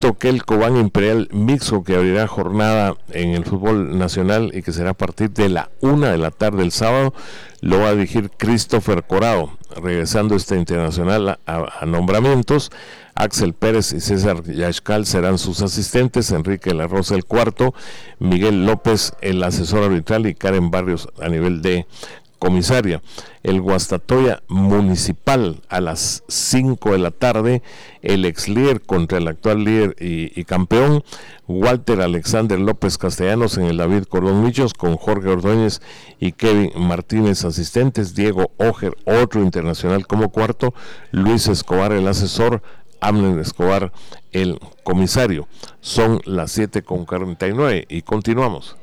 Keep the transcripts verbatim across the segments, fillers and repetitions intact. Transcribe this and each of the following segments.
que el Cobán Imperial Mixto, que abrirá jornada en el fútbol nacional y que será a partir de la una de la tarde el sábado, lo va a dirigir Christopher Corado, regresando este internacional a, a, a nombramientos. Axel Pérez y César Yashcal serán sus asistentes, Enrique La Rosa el cuarto, Miguel López el asesor arbitral y Karen Barrios a nivel de comisaria. El Guastatoya Municipal a las cinco de la tarde, el ex líder contra el actual líder y, y campeón, Walter Alexander López Castellanos en el David Cordón Michos, con Jorge Ordóñez y Kevin Martínez asistentes, Diego Oger, otro internacional, como cuarto, Luis Escobar el asesor, Amner Escobar el comisario. Son las siete con cuarenta y nueve y continuamos.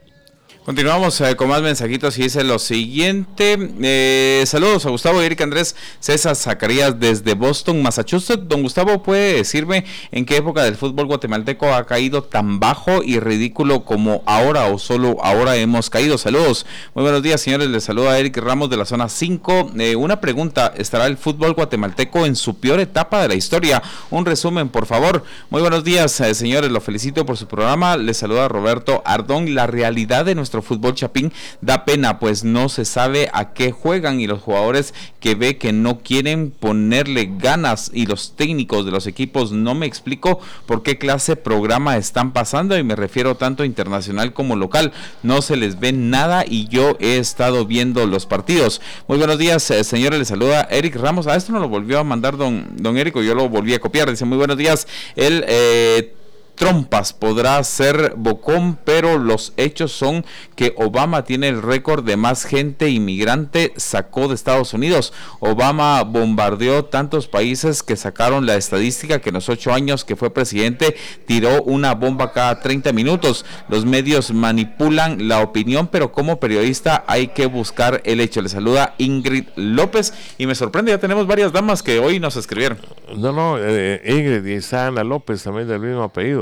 Continuamos eh, con más mensajitos y dice lo siguiente. Eh, saludos a Gustavo y Eric Andrés César Zacarías desde Boston, Massachusetts. Don Gustavo, ¿puede decirme en qué época del fútbol guatemalteco ha caído tan bajo y ridículo como ahora o solo ahora hemos caído? Saludos. Muy buenos días, señores. Les saluda Eric Ramos de la zona cinco. Eh, una pregunta, ¿estará el fútbol guatemalteco en su peor etapa de la historia? Un resumen, por favor. Muy buenos días, eh, señores. Lo felicito por su programa. Les saluda Roberto Ardón. La realidad de nuestro fútbol chapín da pena, pues no se sabe a qué juegan y los jugadores que ve que no quieren ponerle ganas y los técnicos de los equipos, no me explico por qué clase programa están pasando y me refiero tanto internacional como local, no se les ve nada y yo he estado viendo los partidos. Muy buenos días, eh, señores, les saluda Eric Ramos. A esto no lo volvió a mandar don, don Érico, yo lo volví a copiar. Dice muy buenos días, el eh, Trompas podrá ser bocón, pero los hechos son que Obama tiene el récord de más gente inmigrante sacó de Estados Unidos. Obama bombardeó tantos países que sacaron la estadística que en los ocho años que fue presidente tiró una bomba cada treinta minutos. Los medios manipulan la opinión, pero como periodista hay que buscar el hecho. Le saluda Ingrid López y me sorprende, ya tenemos varias damas que hoy nos escribieron. No, no, eh, Ingrid y está Ana López también del mismo apellido.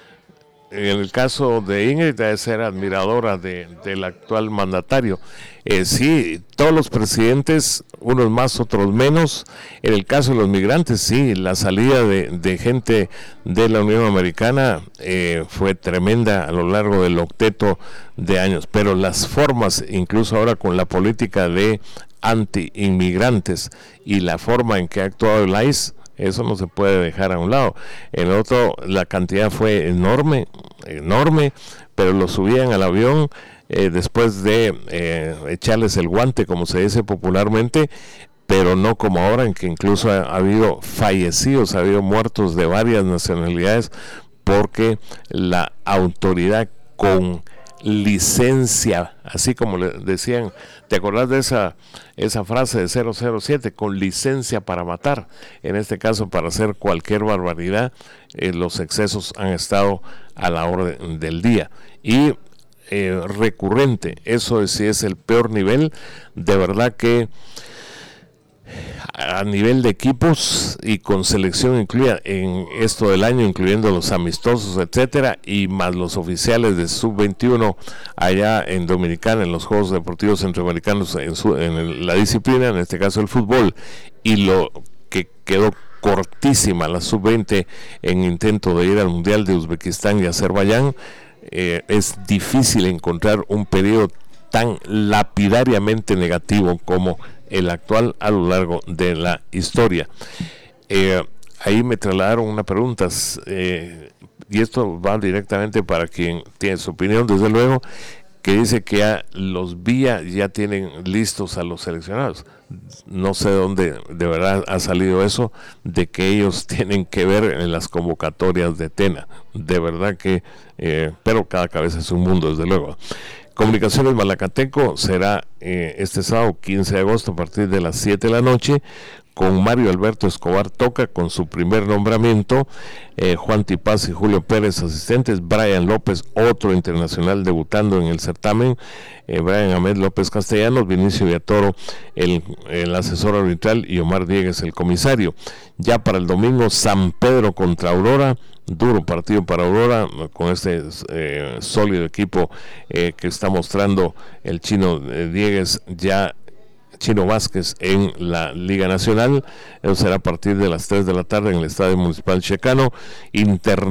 En el caso de Ingrid, debe ser admiradora de, del actual mandatario. Eh, sí, todos los presidentes, unos más, otros menos. En el caso de los migrantes, sí, la salida de, de gente de la Unión Americana eh, fue tremenda a lo largo del octeto de años. Pero las formas, incluso ahora con la política de anti-inmigrantes y la forma en que ha actuado el I C E, eso no se puede dejar a un lado. El otro, la cantidad fue enorme, enorme, pero lo subían al avión eh, después de eh, echarles el guante, como se dice popularmente, pero no como ahora, en que incluso ha, ha habido fallecidos, ha habido muertos de varias nacionalidades, porque la autoridad con licencia, así como le decían, ¿te acordás de esa esa frase de cero cero siete? Con licencia para matar, en este caso para hacer cualquier barbaridad. Eh, los excesos han estado a la orden del día y eh, recurrente, eso sí es el peor nivel, de verdad que a nivel de equipos y con selección incluida en esto del año, incluyendo los amistosos, etcétera, y más los oficiales de sub veintiuno allá en Dominicana, en los Juegos Deportivos Centroamericanos, en, su, en la disciplina, en este caso el fútbol, y lo que quedó cortísima la sub veinte en intento de ir al Mundial de Uzbekistán y Azerbaiyán. Eh, es difícil encontrar un periodo tan lapidariamente negativo como el actual a lo largo de la historia. Eh, ahí me trasladaron una pregunta, eh, y esto va directamente para quien tiene su opinión, desde luego, que dice que ya los Vía ya tienen listos a los seleccionados. No sé dónde de verdad ha salido eso, de que ellos tienen que ver en las convocatorias de Tena. De verdad que, eh, pero cada cabeza es un mundo, desde luego. Comunicaciones Malacateco será eh, este sábado quince de agosto a partir de las siete de la noche, con Mario Alberto Escobar Toca con su primer nombramiento, eh, Juan Tipaz y Julio Pérez asistentes, Brian López, otro internacional debutando en el certamen, eh, Brian Ahmed López Castellanos, Vinicio Villatoro el, el asesor arbitral y Omar Diegues el comisario. Ya para el domingo, San Pedro contra Aurora, duro partido para Aurora, con este eh, sólido equipo eh, que está mostrando el chino eh, Diegues, ya Chino Vázquez en la Liga Nacional. Eso será a partir de las tres de la tarde en el Estadio Municipal Checano. Inter